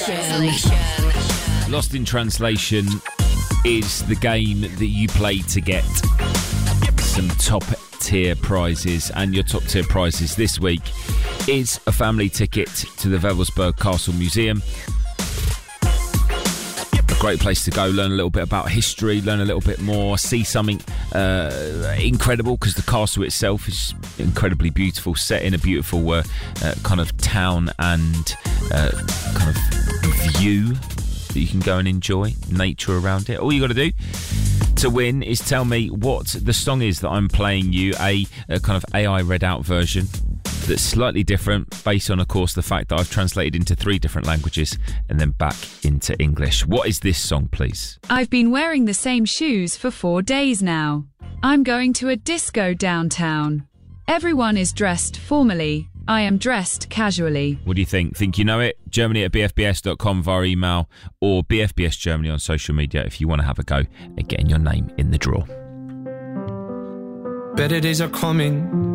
Lost in Translation is the game that you play to get some top tier prizes, and your top tier prizes this week is a family ticket to the Wewelsburg Castle Museum. A great place to go, learn a little bit about history, learn a little bit more, see something incredible, because the castle itself is incredibly beautiful, set in a beautiful kind of town and kind of view that you can go and enjoy, nature around it. All you got to do to win is tell me what the song is that I'm playing you, a kind of AI read out version that's slightly different, based on, of course, the fact that I've translated into 3 different languages and then back into English. What is this song, please? I've been wearing the same shoes for 4 days now. I'm going to a disco downtown. Everyone is dressed formally. I am dressed casually. What do you think? Think you know it? Germany@bfbs.com via email, or BFBS Germany on social media if you want to have a go at getting your name in the draw. Better days are coming.